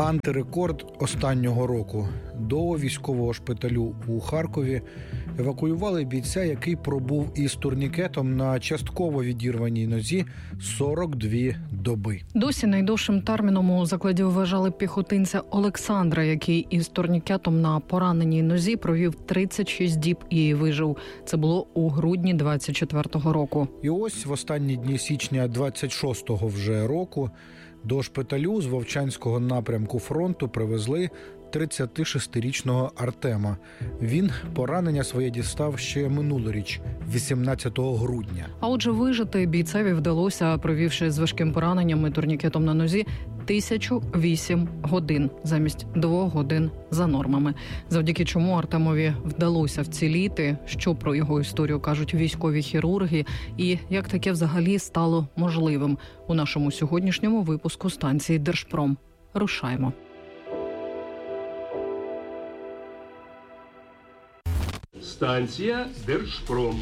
антирекорд останнього року. До військового шпиталю у Харкові евакуювали бійця, який пробув із турнікетом на частково відірваній нозі 42 доби. Досі найдовшим терміном у закладі вважали піхотинця Олександра, який із турнікетом на пораненій нозі провів 36 діб і вижив. Це було у грудні 24-го року. І ось в останні дні січня 26-го вже року до шпиталю з Вовчанського напрямку фронту привезли 36-річного Артема. Він поранення своє дістав ще минулоріч, 18 грудня. А отже, вижити бійцеві вдалося, провівши з важким пораненням і турнікетом на нозі, 1008 годин замість 2 годин за нормами. Завдяки чому Артемові вдалося вціліти, що про його історію кажуть військові хірурги і як таке взагалі стало можливим. У нашому сьогоднішньому випуску станції Держпром. Рушаємо. Станція Держпром.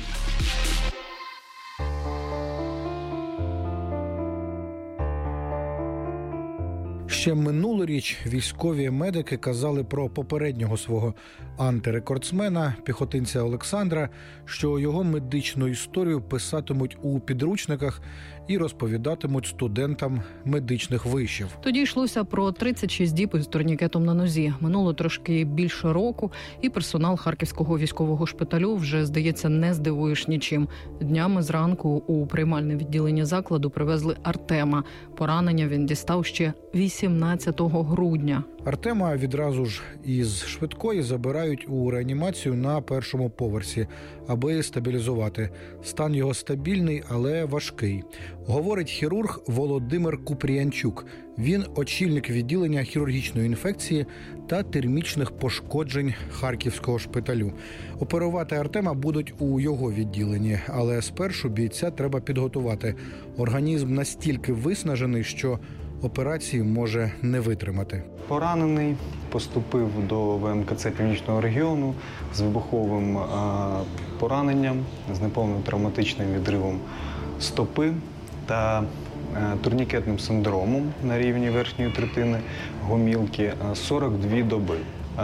Ще минулоріч військові медики казали про попереднього свого антирекордсмена, піхотинця Олександра, що його медичну історію писатимуть у підручниках і розповідатимуть студентам медичних вишів. Тоді йшлося про 36 діб із турнікетом на нозі. Минуло трошки більше року, і персонал Харківського військового шпиталю вже, здається, не здивуєш нічим. Днями зранку у приймальне відділення закладу привезли Артема. Поранення він дістав ще 18 грудня. Артема відразу ж із швидкої забирають у реанімацію на першому поверсі, аби стабілізувати. Стан його стабільний, але важкий. Говорить хірург Володимир Купріянчук. Він очільник відділення хірургічної інфекції та термічних пошкоджень Харківського шпиталю. Оперувати Артема будуть у його відділенні, але спершу бійця треба підготувати. Організм настільки виснажений, що операції може не витримати. Поранений поступив до ВМКЦ Північного регіону з вибуховим пораненням, з неповним травматичним відривом стопи та турнікетним синдромом на рівні верхньої третини гомілки 42 доби.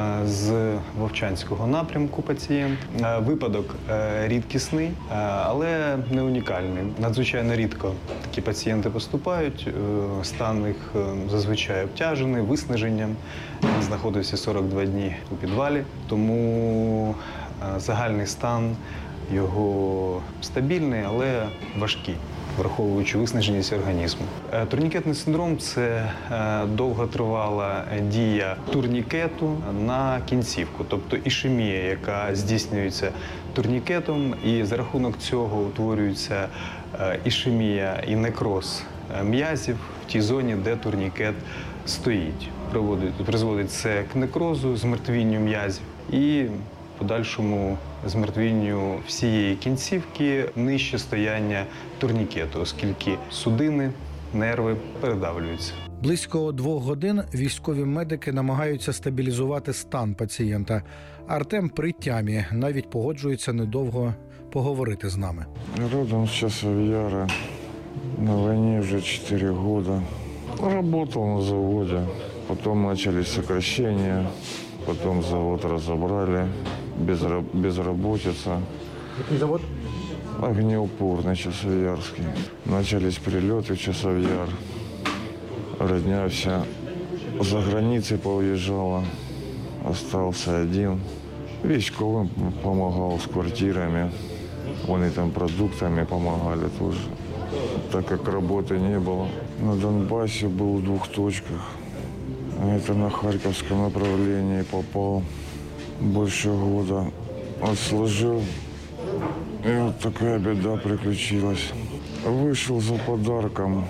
З Вовчанського напрямку пацієнт. Випадок рідкісний, але не унікальний. Надзвичайно рідко такі пацієнти поступають. Стан їх зазвичай обтяжений, виснаженням. Він знаходився 42 дні у підвалі, тому загальний стан його стабільний, але важкий, враховуючи виснаженість організму. Турнікетний синдром – це довготривала дія турнікету на кінцівку, тобто ішемія, яка здійснюється турнікетом, і за рахунок цього утворюється ішемія і некроз м'язів в тій зоні, де турнікет стоїть. Призводить це к некрозу, змертвінню м'язів і подальшому змертвінню всієї кінцівки нижче стояння турнікету, оскільки судини, нерви передавлюються. Близько 2 годин військові медики намагаються стабілізувати стан пацієнта. Артем при тямі, навіть погоджується недовго поговорити з нами. Родом з Часов Яра, на війні вже 4 роки. Работал на заводе, потом начались сокращения, потом завод разобрали, безработица. Який завод? Огнеупорный Часовьярский. Начались прилеты в Часовьяр. Родня вся за границей поуезжала. Остался один. Військовым помогал с квартирами. Они там продуктами помогали тоже. Так как работы не было. На Донбассе был в 2 точках. Это на Харьковском направлении попал. Больше года отслужил. И вот такая беда приключилась. Вышел за подарком,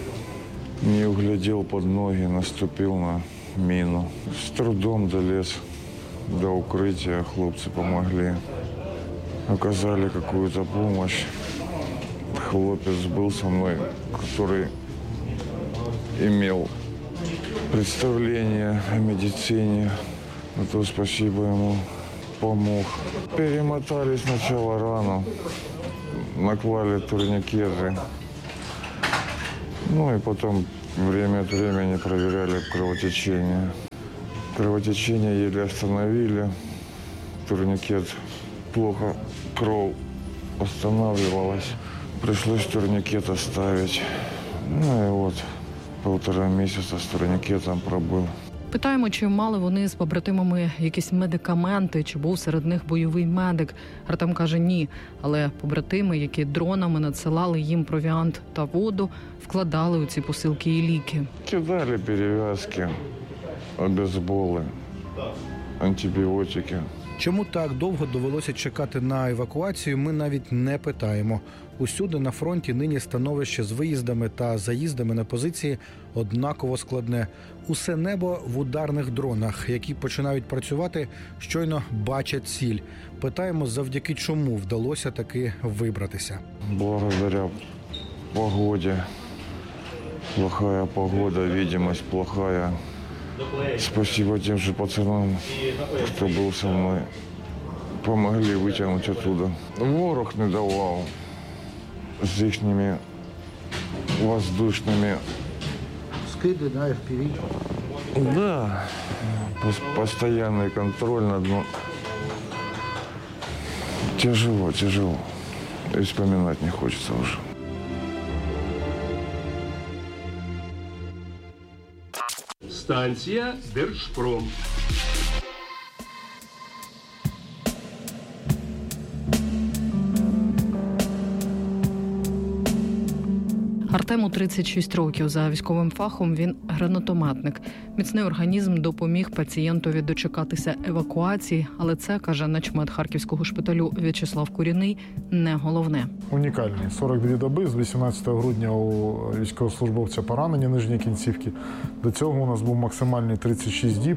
не углядел под ноги, наступил на мину. С трудом долез до укрытия, хлопцы помогли. Оказали какую-то помощь. Хлопец был со мной, который имел представление о медицине. На то спасибо ему, помог. Перемотали сначала рану, наклали турникеты. Ну и потом Время от времени проверяли кровотечение. Кровотечение еле остановили. Турникет плохо, кровь останавливалась. Пришлось турникет оставить. Ну и вот 1,5 месяца с турникетом пробыл. Питаємо, чи мали вони з побратимами якісь медикаменти, чи був серед них бойовий медик. Артем каже, ні. Але побратими, які дронами надсилали їм провіант та воду, вкладали у ці посилки і ліки. Кидали перевязки, обезболи, антибіотики. Чому так довго довелося чекати на евакуацію, ми навіть не питаємо. Усюди на фронті нині становище з виїздами та заїздами на позиції однаково складне. Усе небо в ударних дронах, які починають працювати, щойно бачать ціль. Питаємо, завдяки чому вдалося таки вибратися. Благодаря погоде. Плохая погода, видимость плохая. Спасибо тем же пацанам, кто был со мной. Помогли вытянуть оттуда. Ворог не давал с ихними воздушными. Скиди на FPV. Да, постоянный контроль над... Тяжело, тяжело. И вспоминать не хочется уже. Станція Держпром. Артему 36 років. За військовим фахом він гранатометник. Міцний організм допоміг пацієнтові дочекатися евакуації, але це, каже начмет Харківського шпиталю В'ячеслав Куріний, не головне. Унікальний. 42 доби, з 18 грудня у військовослужбовця поранення нижньої кінцівки. До цього у нас був максимальний 36 діб.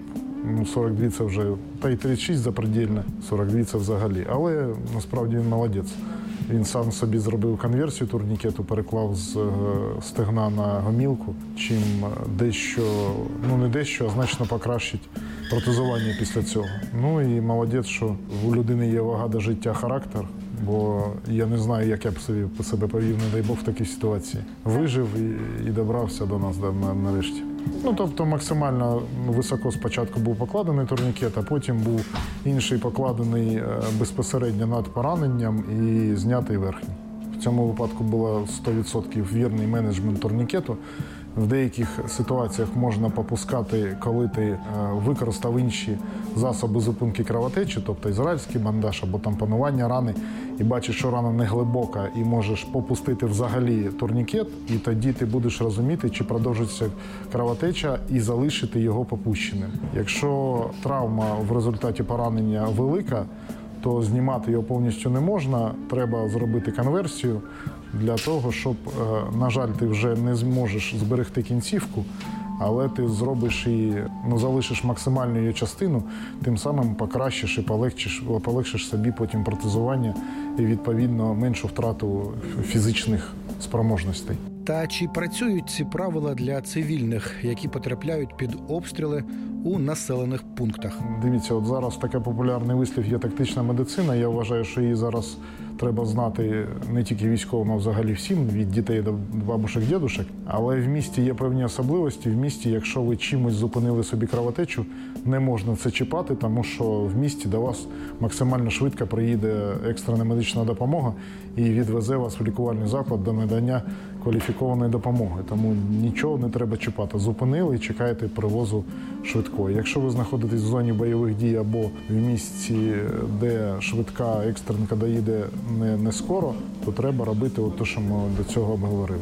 42 це вже, та й 36 запредельне, 42 це взагалі. Але насправді він молодець. Він сам собі зробив конверсію турнікету, переклав з стегна на гомілку, чим дещо, ну не дещо, а значно покращить протезування після цього. Ну і молодець, що у людини є вага до життя, характер, бо я не знаю, як я б себе повів, не дай Бог, в такій ситуації. Вижив і добрався до нас нарешті. Ну, тобто максимально високо спочатку був покладений турнікет, а потім був інший покладений безпосередньо над пораненням і знятий верхній. В цьому випадку було 100% вірний менеджмент турнікету. В деяких ситуаціях можна попускати, коли ти використав інші засоби зупинки кровотечі, тобто ізраїльський бандаж або тампонування рани, і бачиш, що рана не глибока, і можеш попустити взагалі турнікет, і тоді ти будеш розуміти, чи продовжиться кровотеча, і залишити його попущеним. Якщо травма в результаті поранення велика, то знімати його повністю не можна, треба зробити конверсію для того, щоб, на жаль, ти вже не зможеш зберегти кінцівку, але ти зробиш і залишиш максимальну її частину, тим самим покращиш і полегшиш собі потім протезування і, відповідно, меншу втрату фізичних спроможностей. Та чи працюють ці правила для цивільних, які потрапляють під обстріли у населених пунктах? Дивіться, от зараз таке популярний вислів є тактична медицина. Я вважаю, що її зараз треба знати не тільки військовим, а взагалі всім, від дітей до бабушек, дідушек. Але в місті є певні особливості. В місті, якщо ви чимось зупинили собі кровотечу, не можна це чіпати, тому що в місті до вас максимально швидко приїде екстрена медична допомога і відвезе вас в лікувальний заклад до надання кваліфікованої допомоги. Тому нічого не треба чіпати. Зупинили і чекаєте привозу швидкої. Якщо ви знаходитесь в зоні бойових дій або в місці, де швидка екстренка доїде не скоро, то треба робити те, що ми до цього обговорили.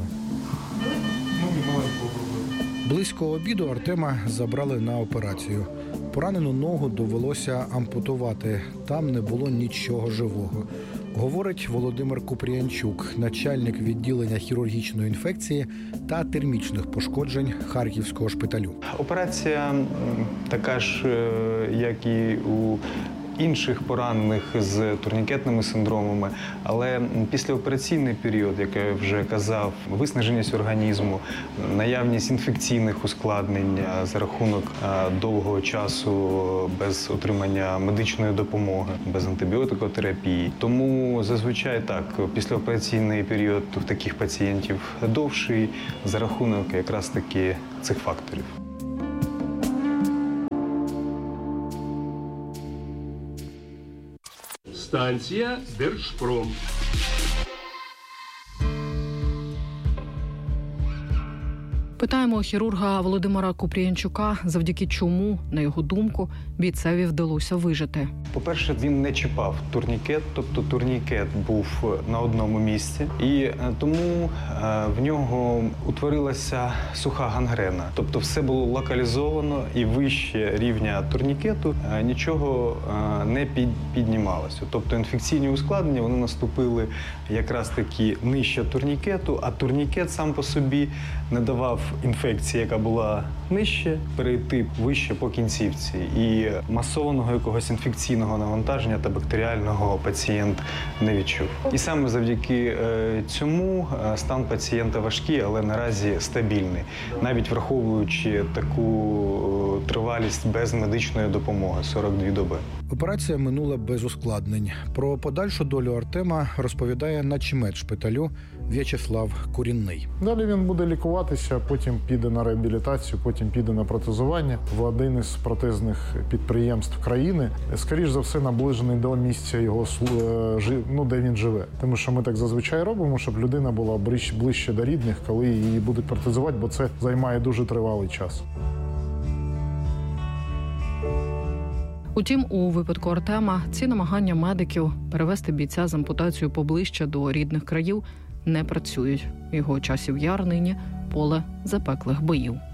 Близько обіду Артема забрали на операцію. Поранену ногу довелося ампутувати. Там не було нічого живого. Говорить Володимир Купріянчук, начальник відділення хірургічної інфекції та термічних пошкоджень Харківського шпиталю. Операція така ж, як і у інших поранених з турнікетними синдромами. Але післяопераційний період, як я вже казав, виснаженість організму, наявність інфекційних ускладнень за рахунок довгого часу без отримання медичної допомоги, без антибіотикотерапії. Тому зазвичай так, післяопераційний період в таких пацієнтів довший за рахунок якраз таки цих факторів. Станція Держпром. Питаємо хірурга Володимира Купріянчука, завдяки чому, на його думку, бійцеві вдалося вижити. По-перше, він не чіпав турнікет, тобто турнікет був на одному місці, і тому в нього утворилася суха гангрена. Тобто все було локалізовано і вище рівня турнікету нічого не піднімалося. Тобто інфекційні ускладнення вони наступили якраз таки нижче турнікету, а турнікет сам по собі не давав інфекції, яка була нижче, перейти вище по кінцівці. І масованого якогось інфекційного навантаження та бактеріального пацієнт не відчув. І саме завдяки цьому стан пацієнта важкий, але наразі стабільний, навіть враховуючи таку тривалість без медичної допомоги – 42 доби. Операція минула без ускладнень. Про подальшу долю Артема розповідає начмед шпиталю В'ячеслав Курінний. Далі він буде лікуватися, потім піде на реабілітацію, потім піде на протезування в один із протезних підприємств країни. Скоріш за все, наближений до місця його, де він живе. Тому що ми так зазвичай робимо, щоб людина була ближче до рідних, коли її будуть протезувати, бо це займає дуже тривалий час. Утім, у випадку Артема ці намагання медиків перевести бійця з ампутацією поближче до рідних країв не працюють. Його часів яр нині – поле запеклих боїв.